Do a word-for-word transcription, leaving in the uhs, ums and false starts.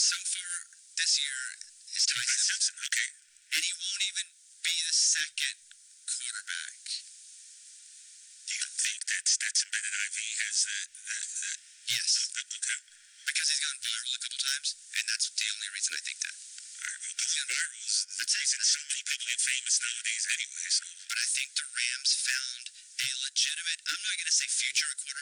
so far this year is Ty Ty Simpson. Simpson, okay. And he won't even be the second quarterback. Do you think that's that's embedded I V has the, the, the Yes. the, okay. Because he's gone viral a couple times, and that's the only reason I think that. Alright, well, going viral is the reason so many people are famous nowadays anyway, so. But I think the Rams found a legitimate, I'm not going to say future quarterback.